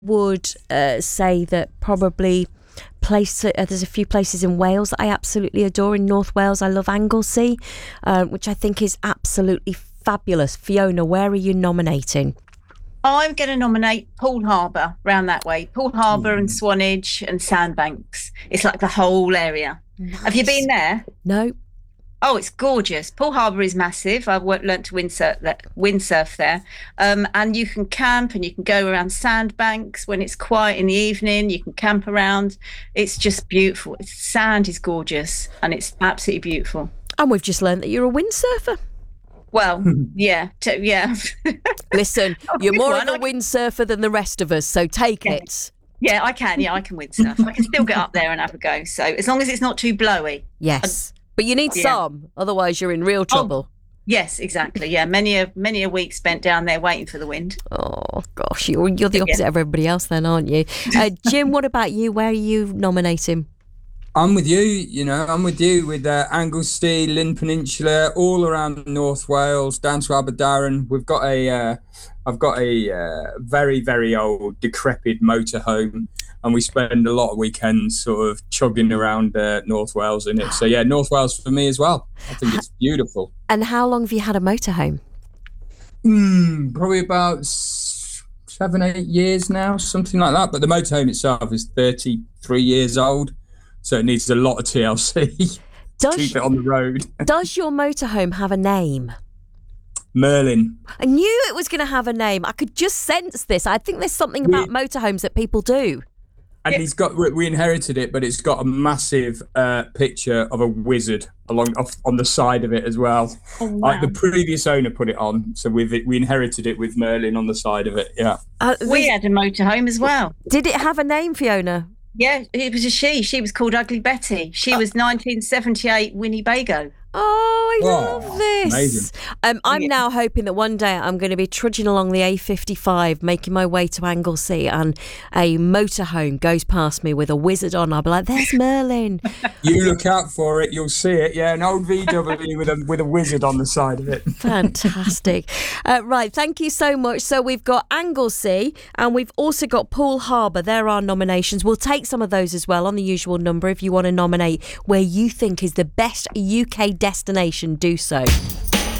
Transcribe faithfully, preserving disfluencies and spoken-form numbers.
would uh, say that probably place uh, there's a few places in Wales that I absolutely adore. In North Wales, I love Anglesey, uh, which I think is absolutely fabulous. Fiona, where are you nominating? I'm going to nominate Poole Harbour round that way. Poole Harbour Mm. and Swanage and Sandbanks. It's like the whole area. Nice. Have you been there? No. Oh, it's gorgeous. Poole Harbour is massive. I've worked, learnt to windsurf, windsurf there. Um, and you can camp and you can go around Sandbanks when it's quiet in the evening. You can camp around. It's just beautiful. It's, sand is gorgeous and it's absolutely beautiful. And we've just learned that you're a windsurfer. Well, yeah, t- yeah. Listen, you're more one. of a windsurfer than the rest of us, so take Yeah. it. Yeah, I can. Yeah, I can windsurf. I can still get up there and have a go. So as long as it's not too blowy. Yes. But you need Yeah. some, otherwise you're in real trouble. Oh, yes, exactly. Yeah, many a many a week spent down there waiting for the wind. Oh, gosh, you're, you're the Yeah. opposite of everybody else then, aren't you? Uh, Jim, what about you? Where are you nominating? I'm with you, you know, I'm with you with uh, Anglesey, Lynn Peninsula, all around North Wales, down to Aberdaron. We've got a, uh, I've got a uh, very, very old, decrepit motorhome, and we spend a lot of weekends sort of chugging around uh, North Wales in it. So yeah, North Wales for me as well. I think it's beautiful. And how long have you had a motorhome? Mm, probably about s- seven, eight years now, something like that. But the motorhome itself is thirty-three years old. So it needs a lot of T L C to Does, keep it on the road. does your motorhome have a name? Merlin. I knew it was going to have a name. I could just sense this. I think there's something We- about motorhomes that people do. And he's got, we we inherited it, but it's got a massive uh, picture of a wizard along off, on the side of it as well. Oh, wow. Like the previous owner put it on. So we've, we inherited it with Merlin on the side of it. Yeah. Uh, We had a motorhome as well. Did it have a name, Fiona? Yeah, it was a she. She was called Ugly Betty. She was nineteen seventy-eight Winnebago. Oh, I Oh, love this. amazing. Um, I'm Yeah. now hoping that one day I'm going to be trudging along the A fifty-five, making my way to Anglesey, and a motorhome goes past me with a wizard on. I'll be like, there's Merlin. You look out for it, you'll see it. Yeah, an old V W with a with a wizard on the side of it. Fantastic. Uh, right, thank you so much. So we've got Anglesey and we've also got Poole Harbour. There are nominations. We'll take some of those as well on the usual number. If you want to nominate where you think is the best U K destination, do so.